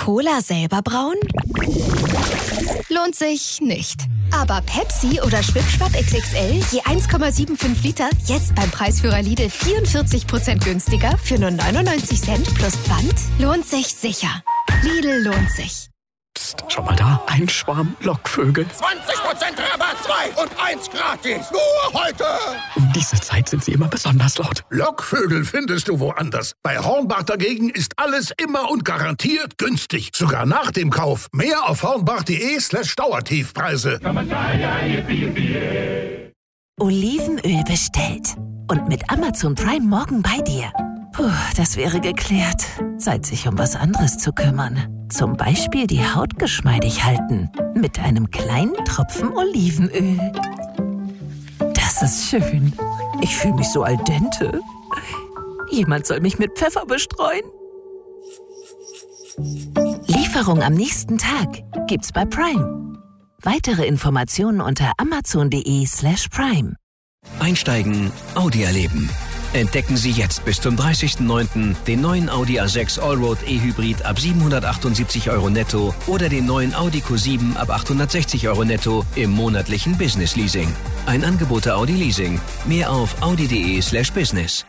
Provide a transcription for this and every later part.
Cola selber brauen? Lohnt sich nicht. Aber Pepsi oder Schwipschwapp XXL je 1,75 Liter jetzt beim Preisführer Lidl 44% günstiger für nur 99 Cent plus Pfand? Lohnt sich sicher. Lidl lohnt sich. Psst, schau mal da, ein Schwarm Lockvögel. 20% Rabatt, 2 und 1 gratis. Nur heute. Um diese Zeit sind sie immer besonders laut. Lockvögel findest du woanders. Bei Hornbach dagegen ist alles immer und garantiert günstig. Sogar nach dem Kauf. Mehr auf hornbach.de/Dauertiefpreise. Olivenöl bestellt. Und mit Amazon Prime morgen bei dir. Puh, das wäre geklärt. Zeit, sich um was anderes zu kümmern. Zum Beispiel die Haut geschmeidig halten. Mit einem kleinen Tropfen Olivenöl. Das ist schön. Ich fühle mich so al dente. Jemand soll mich mit Pfeffer bestreuen. Lieferung am nächsten Tag gibt's bei Prime. Weitere Informationen unter amazon.de/Prime. Einsteigen, Audi erleben. Entdecken Sie jetzt bis zum 30.09. den neuen Audi A6 Allroad E-Hybrid ab 778 € netto oder den neuen Audi Q7 ab 860 € netto im monatlichen Business Leasing. Ein Angebot der Audi Leasing. Mehr auf audi.de/business.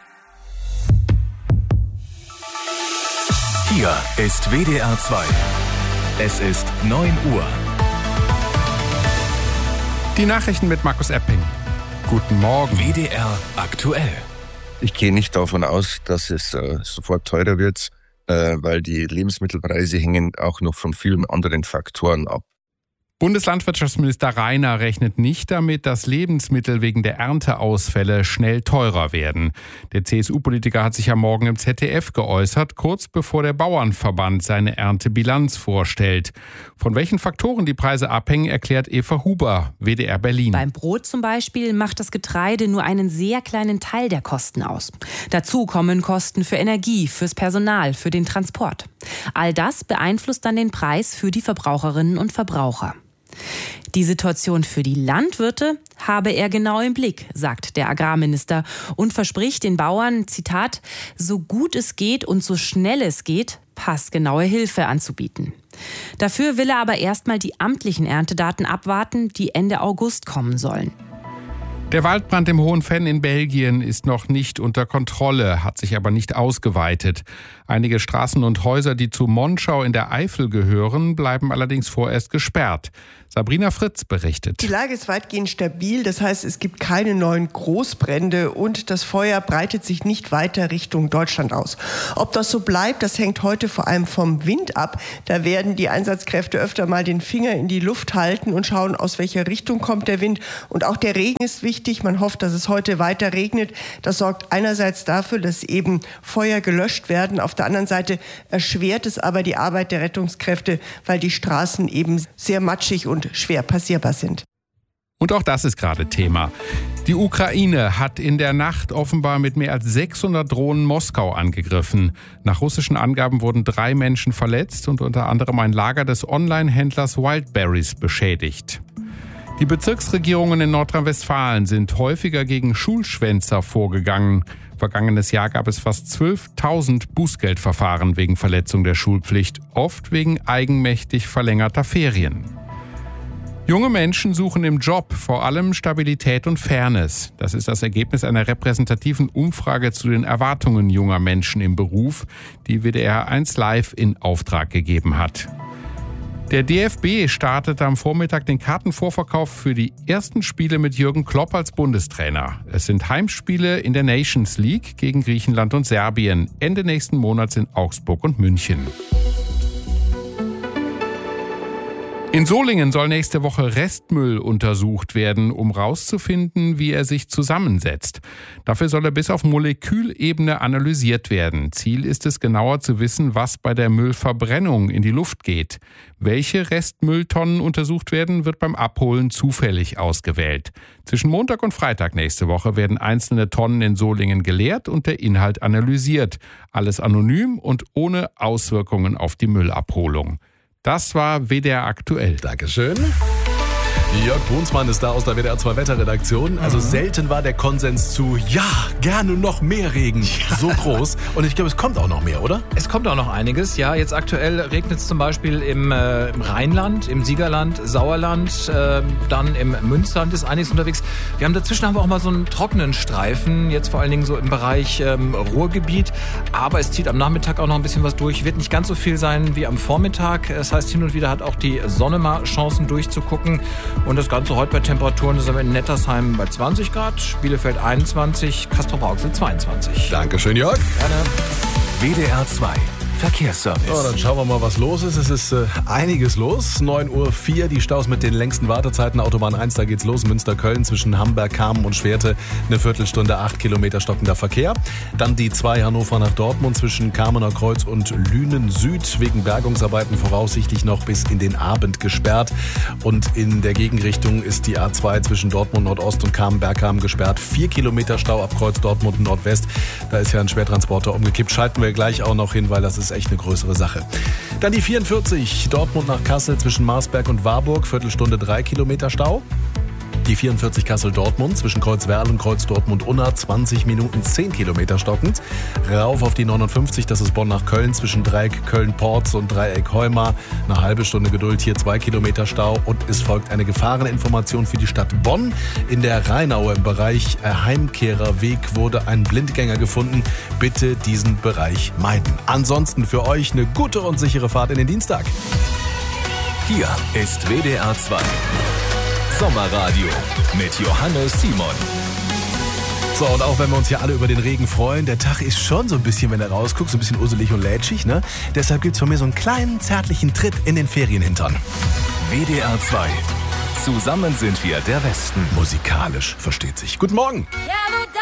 Hier ist WDR 2. Es ist 9 Uhr. Die Nachrichten mit Markus Epping. Guten Morgen. WDR aktuell. Ich gehe nicht davon aus, dass es sofort teurer wird, weil die Lebensmittelpreise hängen auch noch von vielen anderen Faktoren ab. Bundeslandwirtschaftsminister Rainer rechnet nicht damit, dass Lebensmittel wegen der Ernteausfälle schnell teurer werden. Der CSU-Politiker hat sich am Morgen im ZDF geäußert, kurz bevor der Bauernverband seine Erntebilanz vorstellt. Von welchen Faktoren die Preise abhängen, erklärt Eva Huber, WDR Berlin. Beim Brot zum Beispiel macht das Getreide nur einen sehr kleinen Teil der Kosten aus. Dazu kommen Kosten für Energie, fürs Personal, für den Transport. All das beeinflusst dann den Preis für die Verbraucherinnen und Verbraucher. Die Situation für die Landwirte habe er genau im Blick, sagt der Agrarminister und verspricht den Bauern, Zitat, so gut es geht und so schnell es geht, passgenaue Hilfe anzubieten. Dafür will er aber erstmal die amtlichen Erntedaten abwarten, die Ende August kommen sollen. Der Waldbrand im Hohenfenn in Belgien ist noch nicht unter Kontrolle, hat sich aber nicht ausgeweitet. Einige Straßen und Häuser, die zu Monschau in der Eifel gehören, bleiben allerdings vorerst gesperrt. Sabrina Fritz berichtet. Die Lage ist weitgehend stabil, das heißt, es gibt keine neuen Großbrände und das Feuer breitet sich nicht weiter Richtung Deutschland aus. Ob das so bleibt, das hängt heute vor allem vom Wind ab. Da werden die Einsatzkräfte öfter mal den Finger in die Luft halten und schauen, aus welcher Richtung kommt der Wind. Und auch der Regen ist wichtig. Man hofft, dass es heute weiter regnet. Das sorgt einerseits dafür, dass eben Feuer gelöscht werden. Auf der anderen Seite erschwert es aber die Arbeit der Rettungskräfte, weil die Straßen eben sehr matschig und schwer passierbar sind. Und auch das ist gerade Thema. Die Ukraine hat in der Nacht offenbar mit mehr als 600 Drohnen Moskau angegriffen. Nach russischen Angaben wurden 3 Menschen verletzt und unter anderem ein Lager des Online-Händlers Wildberries beschädigt. Die Bezirksregierungen in Nordrhein-Westfalen sind häufiger gegen Schulschwänzer vorgegangen. Vergangenes Jahr gab es fast 12.000 Bußgeldverfahren wegen Verletzung der Schulpflicht, oft wegen eigenmächtig verlängerter Ferien. Junge Menschen suchen im Job vor allem Stabilität und Fairness. Das ist das Ergebnis einer repräsentativen Umfrage zu den Erwartungen junger Menschen im Beruf, die WDR 1 Live in Auftrag gegeben hat. Der DFB startet am Vormittag den Kartenvorverkauf für die ersten Spiele mit Jürgen Klopp als Bundestrainer. Es sind Heimspiele in der Nations League gegen Griechenland und Serbien. Ende nächsten Monats in Augsburg und München. In Solingen soll nächste Woche Restmüll untersucht werden, um herauszufinden, wie er sich zusammensetzt. Dafür soll er bis auf Molekülebene analysiert werden. Ziel ist es, genauer zu wissen, was bei der Müllverbrennung in die Luft geht. Welche Restmülltonnen untersucht werden, wird beim Abholen zufällig ausgewählt. Zwischen Montag und Freitag nächste Woche werden einzelne Tonnen in Solingen geleert und der Inhalt analysiert. Alles anonym und ohne Auswirkungen auf die Müllabholung. Das war WDR aktuell. Dankeschön. Jörg Brunsmann ist da aus der WDR 2 Wetterredaktion. Also selten war der Konsens zu, ja, gerne noch mehr Regen, so groß. Und ich glaube, es kommt auch noch mehr, oder? Es kommt auch noch einiges. Ja, jetzt aktuell regnet es zum Beispiel im Rheinland, im Siegerland, Sauerland, dann im Münsterland ist einiges unterwegs. Dazwischen haben wir auch mal so einen trockenen Streifen, jetzt vor allen Dingen so im Bereich Ruhrgebiet. Aber es zieht am Nachmittag auch noch ein bisschen was durch. Wird nicht ganz so viel sein wie am Vormittag. Das heißt, hin und wieder hat auch die Sonne mal Chancen durchzugucken. Und das Ganze heute bei Temperaturen, da sind wir in Nettersheim bei 20 Grad, Bielefeld 21, Castrop-Rauxel 22. Dankeschön, Jörg. Gerne. WDR 2 Verkehrsservice. So, dann schauen wir mal, was los ist. Es ist einiges los. 9:04 Uhr, die Staus mit den längsten Wartezeiten. Autobahn 1, da geht's los. Münster-Köln zwischen Hamburg, Kamen und Schwerte. Eine Viertelstunde, 8 Kilometer stockender Verkehr. Dann die 2 Hannover nach Dortmund zwischen Kamener Kreuz und Lünen Süd. Wegen Bergungsarbeiten voraussichtlich noch bis in den Abend gesperrt. Und in der Gegenrichtung ist die A2 zwischen Dortmund Nordost und Kamen-Bergkamen gesperrt. 4 Kilometer Stau ab Kreuz Dortmund Nordwest. Da ist ja ein Schwertransporter umgekippt. Schalten wir gleich auch noch hin, weil das ist echt eine größere Sache. Dann die 44, Dortmund nach Kassel zwischen Marsberg und Warburg, Viertelstunde 3 Kilometer Stau. Die 44 Kassel-Dortmund zwischen Kreuzwerl und Kreuz Dortmund-Unna, 20 Minuten 10 Kilometer stockend. Rauf auf die 59, das ist Bonn nach Köln zwischen Dreieck Köln-Porz und Dreieck Heumar. Eine halbe Stunde Geduld, hier 2 Kilometer Stau. Und es folgt eine Gefahreninformation für die Stadt Bonn. In der Rheinaue im Bereich Heimkehrerweg wurde ein Blindgänger gefunden. Bitte diesen Bereich meiden. Ansonsten für euch eine gute und sichere Fahrt in den Dienstag. Hier ist WDR 2 Sommerradio mit Johannes Simon. So, und auch wenn wir uns hier alle über den Regen freuen, der Tag ist schon so ein bisschen, wenn er rausguckt, so ein bisschen urselig und lätschig, ne? Deshalb gibt's von mir so einen kleinen, zärtlichen Tritt in den Ferienhintern. WDR 2. Zusammen sind wir der Westen. Musikalisch, versteht sich. Guten Morgen. Ja,